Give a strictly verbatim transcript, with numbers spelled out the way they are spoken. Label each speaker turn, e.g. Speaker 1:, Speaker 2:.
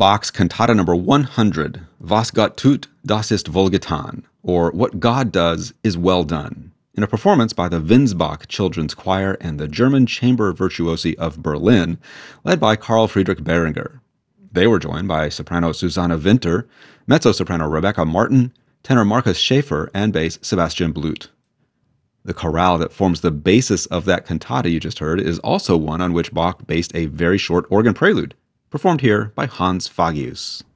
Speaker 1: Bach's Cantata number one hundred, Was Gott tut, das ist wohlgetan, or What God Does is Well Done, in a performance by the Winsbach Children's Choir and the German Chamber Virtuosi of Berlin, led by Carl Friedrich Behringer. They were joined by soprano Susanna Winter, mezzo-soprano Rebecca Martin, tenor Marcus Schaefer, and bass Sebastian Blut. The chorale that forms the basis of that cantata you just heard is also one on which Bach based a very short organ prelude, performed here by Hans Fagius.